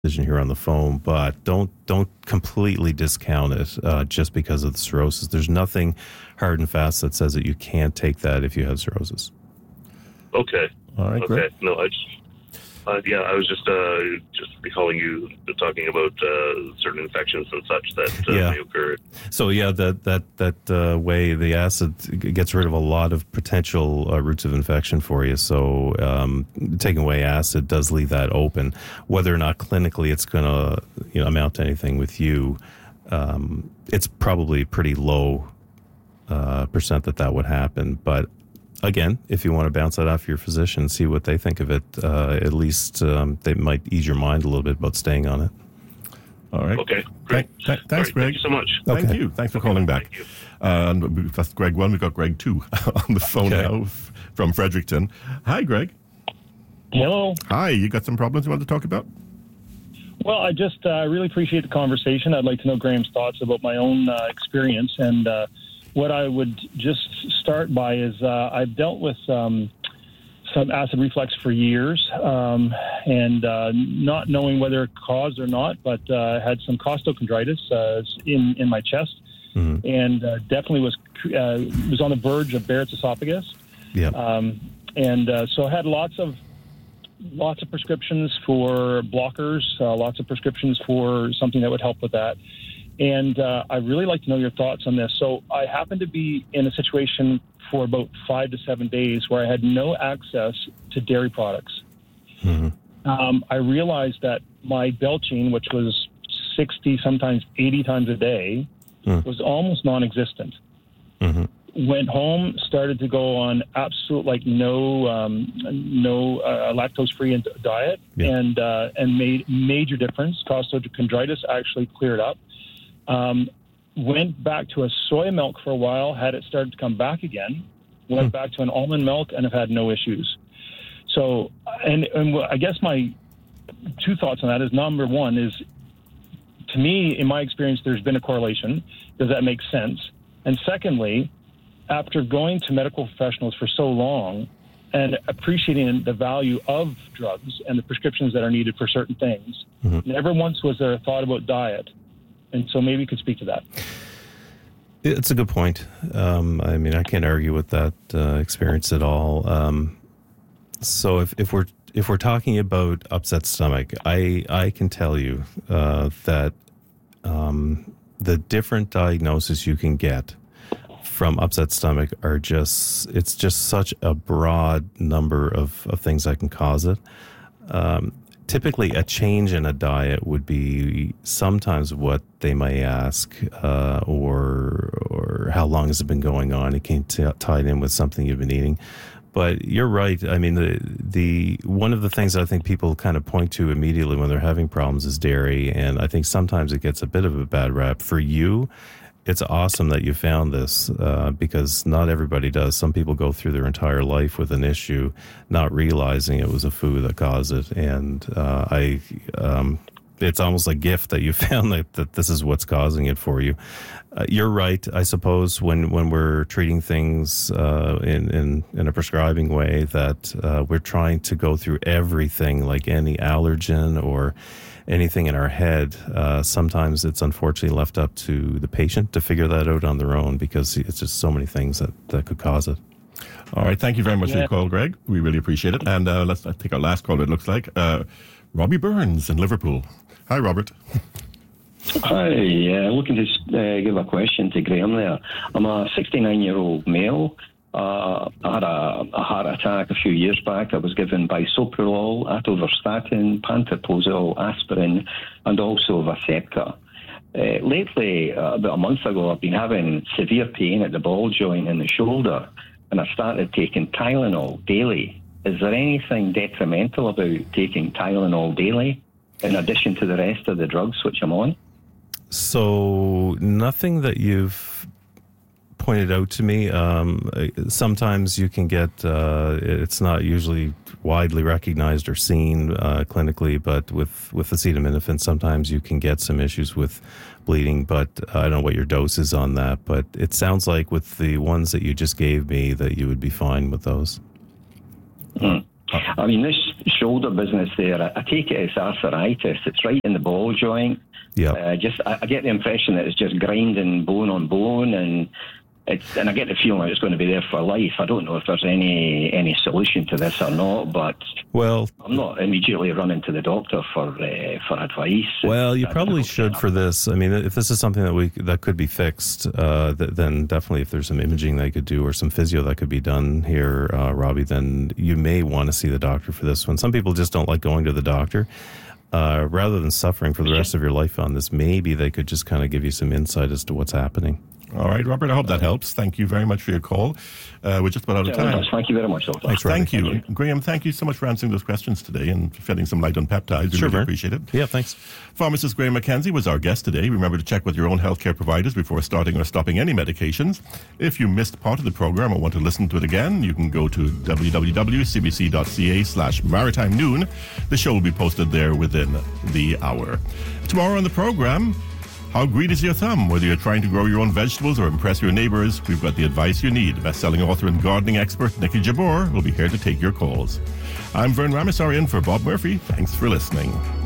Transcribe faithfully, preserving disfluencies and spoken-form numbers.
decision here on the phone, but don't don't completely discount it uh, just because of the cirrhosis. There's nothing hard and fast that says that you can't take that if you have cirrhosis. Okay. All right, okay. great. No, I just, uh, yeah, I was just uh, just recalling you talking about uh, certain infections and such that uh, Yeah. may occur. So yeah, that that that uh, way the acid gets rid of a lot of potential uh, routes of infection for you. So um, taking away acid does leave that open. Whether or not clinically it's going to you know amount to anything with you, um, it's probably pretty low uh, percent that that would happen. But again, if you want to bounce that off your physician, see what they think of it, uh, at least um, they might ease your mind a little bit about staying on it. All right. Okay, great. Thank, th- thanks, All right, Greg. Thank you so much. Thank Okay. you. Thanks for Okay, calling back. thank you. Uh, and we've- that's Greg one. We've got Greg two on the phone Okay. now f- from Fredericton. Hi, Greg. Hello. Hi. You got some problems you want to talk about? Well, I just uh, really appreciate the conversation. I'd like to know Graham's thoughts about my own uh, experience. And uh, what I would just start by is uh, I've dealt with um, some acid reflux for years um, and uh, not knowing whether it caused or not, but uh, had some costochondritis uh, in, in my chest Mm-hmm. and uh, definitely was uh, was on the verge of Barrett's esophagus. Yeah. Um, and uh, so I had lots of lots of prescriptions for blockers, uh, lots of prescriptions for something that would help with that. And uh, I'd really like to know your thoughts on this. So I happened to be in a situation for about five to seven days where I had no access to dairy products. Mm-hmm. Um, I realized that my belching, which was sixty, sometimes eighty times a day, Mm. was almost non-existent. Mm-hmm. Went home, started to go on absolute like no um, no uh, lactose-free diet, Yeah. and uh, and made major difference. Costochondritis actually cleared up. Um, went back to a soy milk for a while, had it started to come back again. Went Hmm. back to an almond milk and have had no issues. So, and, and I guess my two thoughts on that is, number one is, to me, in my experience, there's been a correlation. Does that make sense? And secondly, after going to medical professionals for so long and appreciating the value of drugs and the prescriptions that are needed for certain things, Mhm. never once was there a thought about diet. And so maybe you could speak to that. It's a good point. Um, I mean, I can't argue with that uh, experience at all. Um, so if, if we're if we're talking about upset stomach, I I can tell you uh, that um, the different diagnoses you can get from upset stomach are just it's just such a broad number of, of things that can cause it. Um, typically, a change in a diet would be sometimes what they may ask, uh, or or how long has it been going on? It can t- tie it in with something you've been eating. But you're right. I mean, the the one of the things I think people kind of point to immediately when they're having problems is dairy, and I think sometimes it gets a bit of a bad rap. For you, it's awesome that you found this uh, because not everybody does. Some people go through their entire life with an issue, not realizing it was a food that caused it. And uh, I, um, it's almost a gift that you found that, that this is what's causing it for you. Uh, you're right, I suppose, when, when we're treating things uh, in, in, in a prescribing way, that uh, we're trying to go through everything, like any allergen or anything in our head. Uh, sometimes it's unfortunately left up to the patient to figure that out on their own because it's just so many things that, that could cause it. All right. Thank you very much for Yeah. your call, Greg. We really appreciate it. And uh, let's take our last call, it looks like. Uh, Robbie Burns in Liverpool. Hi, Robert. Hi, uh, looking to uh, give a question to Graham there. I'm a sixty-nine-year-old male. Uh, I had a, a heart attack a few years back. I was given bisoprolol, atorvastatin, pantoprazole, aspirin, and also Vascepa. Uh, lately, uh, about a month ago, I've been having severe pain at the ball joint in the shoulder, and I started taking Tylenol daily. Is there anything detrimental about taking Tylenol daily, in addition to the rest of the drugs which I'm on? So nothing that you've pointed out to me. Um, sometimes you can get, uh, it's not usually widely recognized or seen uh, clinically, but with, with acetaminophen, sometimes you can get some issues with bleeding, but I don't know what your dose is on that, but it sounds like with the ones that you just gave me that you would be fine with those. Mm. I mean, this shoulder business there, I, I take it as arthritis. It's right in the ball joint. Yeah. Uh, just, I, I get the impression that it's just grinding bone on bone, and it's, and I get the feeling it's going to be there for life. I don't know if there's any any solution to this or not, but well, I'm not immediately running to the doctor for uh, for advice. Well, you I probably should for this. I mean, if this is something that we that could be fixed, uh, th- then definitely if there's some imaging they could do or some physio that could be done here, uh, Robbie, then you may want to see the doctor for this one. Some people just don't like going to the doctor. Uh, rather than suffering for the rest of your life on this, maybe they could just kind of give you some insight as to what's happening. All right, Robert, I hope that helps. Thank you very much for your call. Uh, we're just about out of time. Thank you very much, Doctor. Thanks, thank you. Thank you. Graham, thank you so much for answering those questions today and shedding some light on peptides. We sure, really man. appreciate it. Yeah, thanks. Pharmacist Graham Mackenzie was our guest today. Remember to check with your own healthcare providers before starting or stopping any medications. If you missed part of the program or want to listen to it again, you can go to www.cbc.ca slash maritime noon. The show will be posted there within the hour. Tomorrow on the program, how green is your thumb? Whether you're trying to grow your own vegetables or impress your neighbors, we've got the advice you need. Best-selling author and gardening expert Nikki Jabbour will be here to take your calls. I'm Vern Ramasari in for Bob Murphy. Thanks for listening.